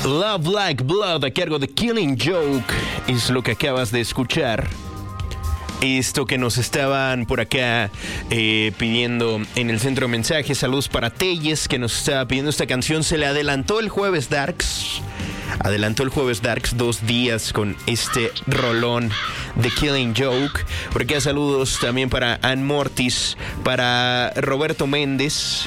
Love Like Blood a cargo de Killing Joke es lo que acabas de escuchar. Esto que nos estaban por acá pidiendo en el centro de mensajes. Saludos para Telles, que nos estaba pidiendo esta canción. Se le adelantó el jueves Darks. 2 días con este rolón de Killing Joke. Por acá saludos también para Ann Mortis, para Roberto Méndez,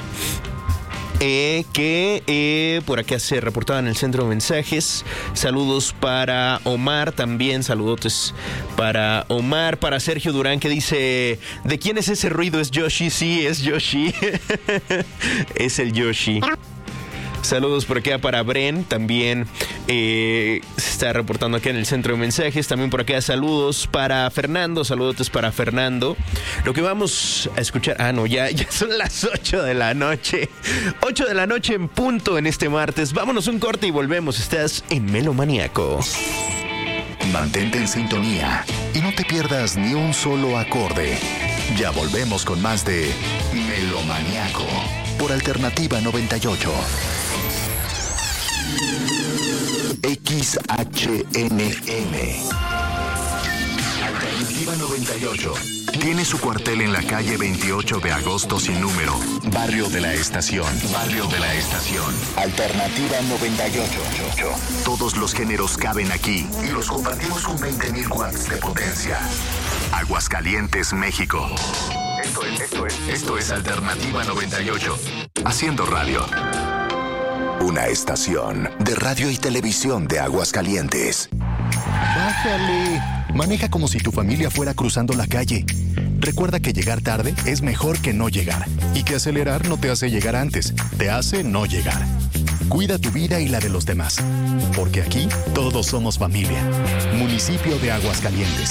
que por acá se reportaba en el centro de mensajes. Saludos para Omar también, saludotes para Omar, para Sergio Durán, que dice: ¿de quién es ese ruido? ¿Es Yoshi? Sí, es Yoshi. Es el Yoshi. Saludos por acá para Bren, también se está reportando acá en el centro de mensajes. También por acá saludos para Fernando, saludotes para Fernando. Lo que vamos a escuchar, ya son las 8 de la noche. 8 de la noche en punto en este martes. Vámonos un corte y volvemos. Estás en Melomaniaco. Mantente en sintonía y no te pierdas ni un solo acorde. Ya volvemos con más de Melomaniaco por Alternativa 98. XHNN Alternativa 98 tiene su cuartel en la calle 28 de agosto sin número, Barrio de la Estación. Alternativa 98. Todos los géneros caben aquí y los compartimos con 20,000 watts de potencia. Aguascalientes, México. Esto es Alternativa 98. Haciendo radio. Una estación de radio y televisión de Aguascalientes. Bájale. Maneja como si tu familia fuera cruzando la calle. Recuerda que llegar tarde es mejor que no llegar. Y que acelerar no te hace llegar antes, te hace no llegar. Cuida tu vida y la de los demás. Porque aquí todos somos familia. Municipio de Aguascalientes.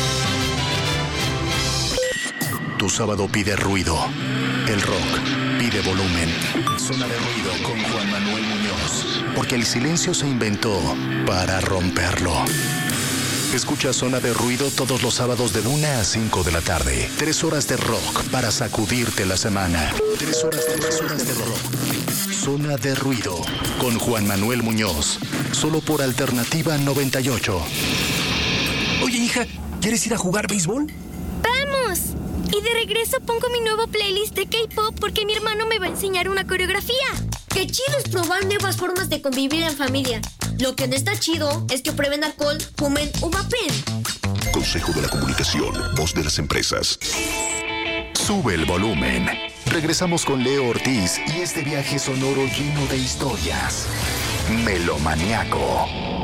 Tu sábado pide ruido. El rock pide volumen. Zona de ruido con Juan Manuel Muñoz. Porque el silencio se inventó para romperlo. Escucha Zona de Ruido todos los sábados de 1 a 5 de la tarde. 3 horas de rock para sacudirte la semana. 3 horas de rock. Zona de Ruido con Juan Manuel Muñoz. Solo por Alternativa 98. Oye, hija, ¿quieres ir a jugar béisbol? ¡Vamos! Y de regreso pongo mi nuevo playlist de K-pop porque mi hermano me va a enseñar una coreografía. ¡Qué chido es probar nuevas formas de convivir en familia! Lo que no está chido es que prueben alcohol, fumen o vapen. Consejo de la Comunicación, voz de las empresas. Sube el volumen. Regresamos con Leo Ortiz y este viaje sonoro lleno de historias. Melomaniaco.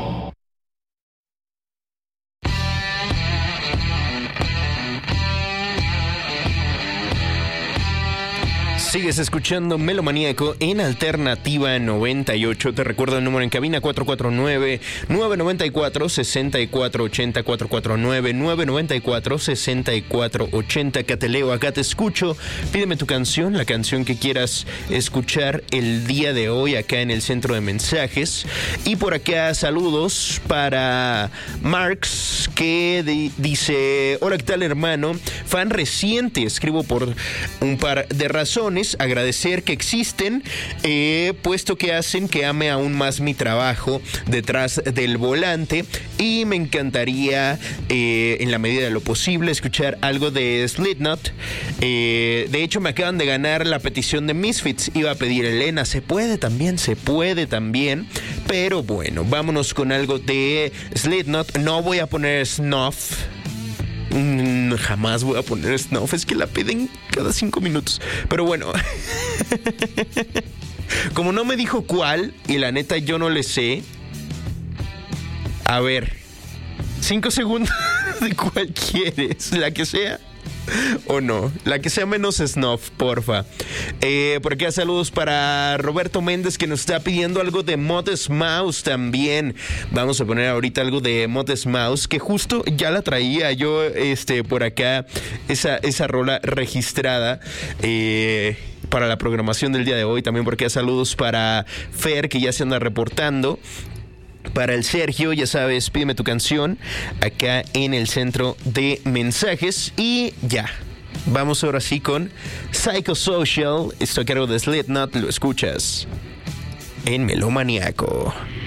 Sigues escuchando Melomaniaco en Alternativa 98. Te recuerdo el número en cabina: 449-994-6480, 449-994-6480. Acá te leo, acá te escucho. Pídeme tu canción, la canción que quieras escuchar el día de hoy acá en el centro de mensajes. Y por acá saludos para Marx, que dice: hola, ¿qué tal, hermano? Fan reciente, escribo por un par de razones. Agradecer que existen, puesto que hacen que ame aún más mi trabajo detrás del volante, y me encantaría, en la medida de lo posible, escuchar algo de Slipknot. De hecho, me acaban de ganar la petición de Misfits. Iba a pedir Elena. Se puede también, pero bueno, vámonos con algo de Slipknot. No voy a poner Snuff. Jamás voy a poner Snuff, es que la piden cada 5 minutos. Pero bueno, como no me dijo cuál, y la neta yo no le sé. A ver, 5 segundos de cuál quieres, la que sea. O no, la que sea menos Snuff, porfa. Por acá saludos para Roberto Méndez, que nos está pidiendo algo de Modest Mouse también. Vamos a poner ahorita algo de Modest Mouse, que justo ya la traía yo por acá, esa rola registrada para la programación del día de hoy. También por acá saludos para Fer, que ya se anda reportando. Para el Sergio, ya sabes, pídeme tu canción acá en el centro de mensajes. Y ya, vamos ahora sí con Psychosocial. Esto a cargo de Slipknot, lo escuchas en Melomaniaco.